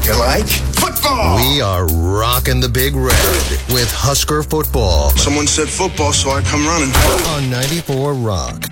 You like football? We are rocking the Big Red with Husker football. Someone said football, so I come running. On 94 Rock.